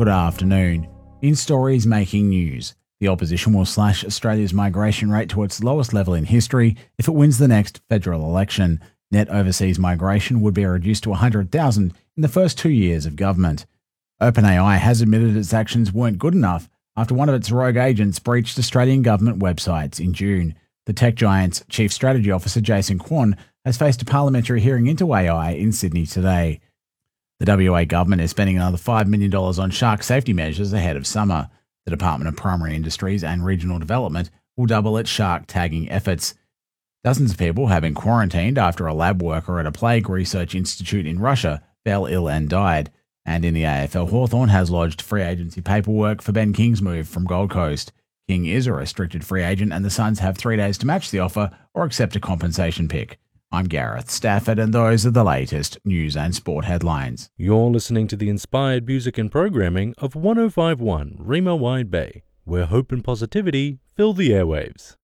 Good afternoon. In stories making news, the opposition will slash Australia's migration rate to its lowest level in history if it wins the next federal election. Net overseas migration would be reduced to 100,000 in the first 2 years of government. OpenAI has admitted its actions weren't good enough after one of its rogue agents breached Australian government websites in June. The tech giant's Chief Strategy Officer Jason Kwon has faced a parliamentary hearing into AI in Sydney today. The WA government is spending another $5 million on shark safety measures ahead of summer. The Department of Primary Industries and Regional Development will double its shark tagging efforts. Dozens of people have been quarantined after a lab worker at a plague research institute in Russia fell ill and died. And in the AFL, Hawthorn has lodged free agency paperwork for Ben King's move from Gold Coast. King is a restricted free agent and the Suns have 3 days to match the offer or accept a compensation pick. I'm Gareth Stafford and those are the latest news and sport headlines. You're listening to the inspired music and programming of 105.1 Remo Wide Bay, where hope and positivity fill the airwaves.